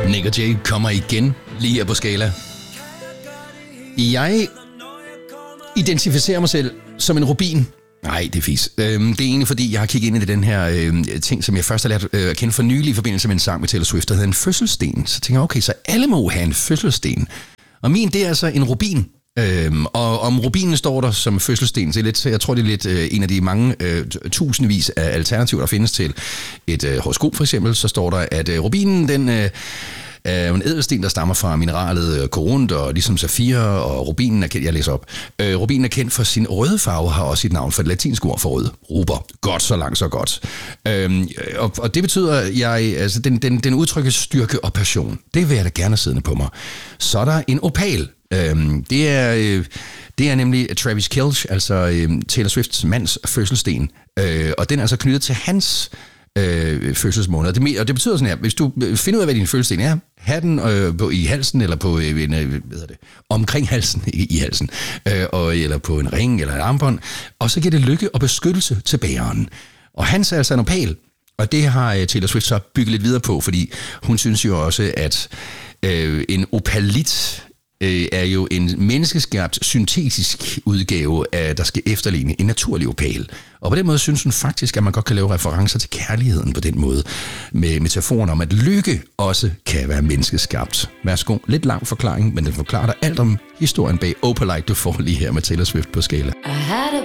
Nick og Jay kommer igen lige her på Skala. Jeg identificerer mig selv som en rubin. Nej, det er fis. Det er egentlig, fordi jeg har kigget ind i den her ting, som jeg først har lært at kende for nylig i forbindelse med en sang med Taylor Swift, der hedder en fødselssten. Så tænker jeg, okay, så alle må have en fødselssten. Og min, det er altså en rubin. Og om rubinen står der som fødselssten, så lidt, jeg tror, det er lidt en af de mange tusindvis af alternativer, der findes til et horoskop for eksempel. Så står der, at rubinen, den er en ædelsten, der stammer fra mineralet korund, og ligesom safir, og rubinen er kendt, jeg læser op. Rubinen er kendt for sin røde farve, har også et navn for et latinsk ord for rød. Ruber. Godt, så langt, så godt. Og det betyder, altså den udtrykker styrke og passion. Det vil jeg da gerne siddende på mig. Så er der en opal. Det er nemlig Travis Kelce, altså Taylor Swifts mands fødselssten. Og den er altså knyttet til hans fødselsmåned. Og det betyder sådan her, hvis du finder ud af, hvad din fødselssten er, have den i halsen, eller på omkring halsen, ikke i halsen, eller på en ring eller et armbånd, og så giver det lykke og beskyttelse til bæreren. Og hans er altså en opal, og det har Taylor Swift så bygget lidt videre på, fordi hun synes jo også, at en opalit er jo en menneskeskabt syntetisk udgave af, der skal efterligne en naturlig opal. Og på den måde synes hun faktisk, at man godt kan lave referencer til kærligheden på den måde, med metaforen om, at lykke også kan være menneskeskabt. Værsgo, lidt lang forklaring, men den forklarer dig alt om historien bag Opalite, du får lige her med Taylor Swift på Skala. I had a